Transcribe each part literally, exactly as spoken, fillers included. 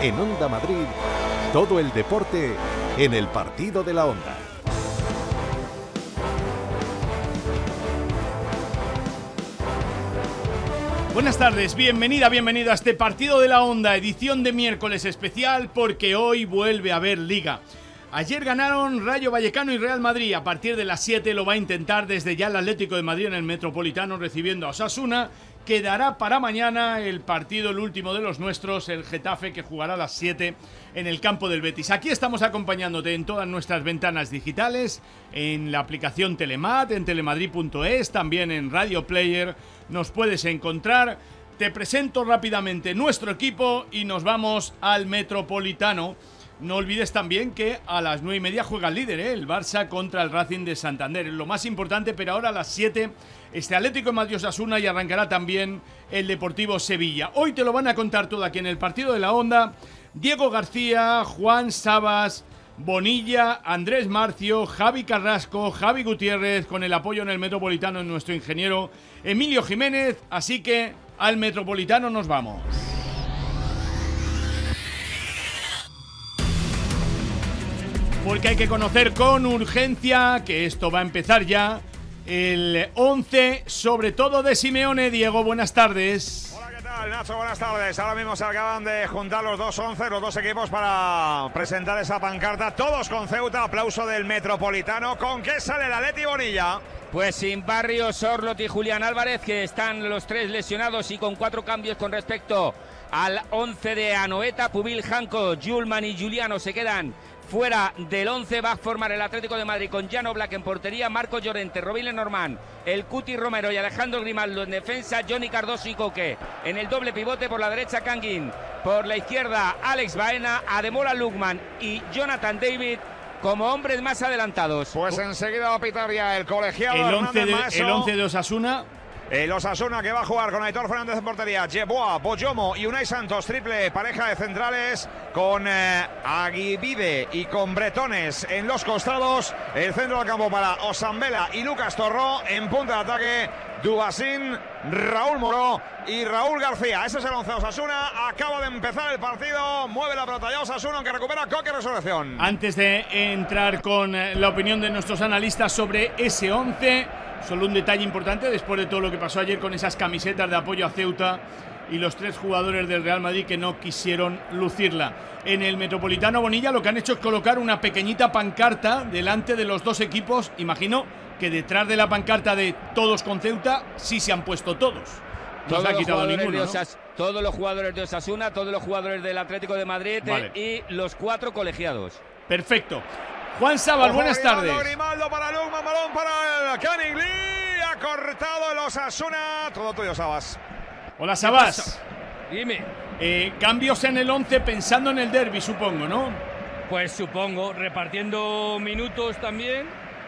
En Onda Madrid, todo el deporte en el partido de la Onda. Buenas tardes, bienvenida, bienvenido a este partido de la Onda, edición de miércoles especial porque hoy vuelve a haber Liga. Ayer ganaron Rayo Vallecano y Real Madrid. A partir de las siete lo va a intentar desde ya el Atlético de Madrid en el Metropolitano recibiendo a Osasuna. Quedará para mañana el partido, el último de los nuestros, el Getafe, que jugará a las siete en el campo del Betis. Aquí estamos acompañándote en todas nuestras ventanas digitales, en la aplicación Telemat, en telemadrid punto es, también en Radio Player nos puedes encontrar. Te presento rápidamente nuestro equipo y nos vamos al Metropolitano. No olvides también que a las nueve y media juega el líder, ¿eh? El Barça contra el Racing de Santander. Es lo más importante, pero ahora a las siete este Atlético de Madrid Osasuna y arrancará también el Deportivo Sevilla. Hoy te lo van a contar todo aquí en el partido de la Onda. Diego García, Juan Sabas, Bonilla, Andrés Marcio, Javi Carrasco, Javi Gutiérrez, con el apoyo en el Metropolitano de nuestro ingeniero Emilio Jiménez. Así que al Metropolitano nos vamos. Porque hay que conocer con urgencia, que esto va a empezar ya, el once, sobre todo de Simeone. Diego, buenas tardes. Hola, ¿qué tal, Nacho? Buenas tardes. Ahora mismo se acaban de juntar los dos once, los dos equipos para presentar esa pancarta. Todos con Ceuta, aplauso del Metropolitano. ¿Con qué sale el Atleti, Bonilla? Pues sin Barrios, Sorloth y Julián Álvarez, que están los tres lesionados y con cuatro cambios con respecto al once de Anoeta. Pubil, Janko, Julman y Juliano se quedan fuera del once. Va a formar el Atlético de Madrid con Jan Oblak en portería, Marco Llorente, Robin Lenormand, el Cuti Romero y Alejandro Grimaldo en defensa, Johnny Cardoso y Coque en el doble pivote. Por la derecha Kangin, por la izquierda Alex Baena, Ademola Lookman y Jonathan David como hombres más adelantados. Pues enseguida va a pitar ya el colegiado el once, de, el once de Osasuna. El Osasuna, que va a jugar con Aitor Fernández en portería, Yeboah, Boyomo y Unai Santos, triple pareja de centrales con eh, Aguibide y con Bretones en los costados. El centro del campo para Osambela y Lucas Torró. En punta de ataque, Dubasín, Raúl Moró y Raúl García. Ese es el once de Osasuna. Acaba de empezar el partido. Mueve la pelota ya Osasuna, aunque recupera Coque. Resurrección. Antes de entrar con la opinión de nuestros analistas sobre ese once, solo un detalle importante después de todo lo que pasó ayer con esas camisetas de apoyo a Ceuta y los tres jugadores del Real Madrid que no quisieron lucirla. En el Metropolitano, Bonilla, lo que han hecho es colocar una pequeñita pancarta delante de los dos equipos. Imagino que detrás de la pancarta de todos con Ceuta sí se han puesto todos. No se ha quitado ninguno, ¿no? Osas, todos los jugadores de Osasuna, todos los jugadores del Atlético de Madrid, vale, y los cuatro colegiados. Perfecto. Juan Sabas, Ojo, buenas Grimaldo, tardes. Grimaldo para Lukman, balón para el Canning Lee. Ha cortado el Osasuna. Todo tuyo, Sabas. Hola, Sabas. Dime. Eh, cambios en el once pensando en el derbi, supongo, ¿no? Pues supongo, repartiendo minutos también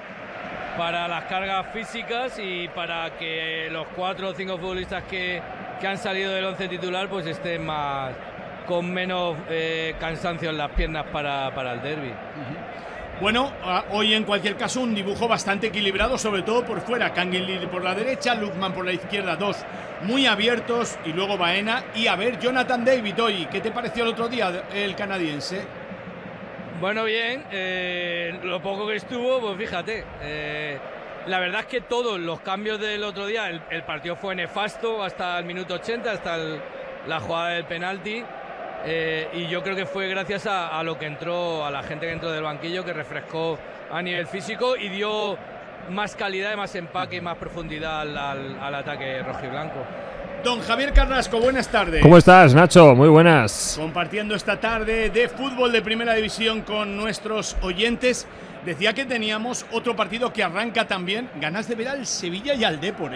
para las cargas físicas y para que los cuatro o cinco futbolistas que, que han salido del once titular pues estén más con menos eh, cansancio en las piernas para, para el derbi. Uh-huh. Bueno, hoy en cualquier caso un dibujo bastante equilibrado, sobre todo por fuera. Kangin Lee por la derecha, Lookman por la izquierda, dos muy abiertos y luego Baena. Y a ver, Jonathan David hoy, ¿qué te pareció el otro día el canadiense? Bueno, bien, eh, lo poco que estuvo, pues fíjate, eh, la verdad es que todos los cambios del otro día, el, el partido fue nefasto hasta el minuto ochenta, hasta el, la jugada del penalti. Eh, y yo creo que fue gracias a, a lo que entró, a la gente que entró del banquillo, que refrescó a nivel físico y dio más calidad, más empaque y más profundidad al, al, al ataque rojiblanco. Don Javier Carrasco, buenas tardes. ¿Cómo estás, Nacho? Muy buenas. Compartiendo esta tarde de fútbol de Primera División con nuestros oyentes. Decía que teníamos otro partido que arranca también. Ganas de ver al Sevilla y al Depor.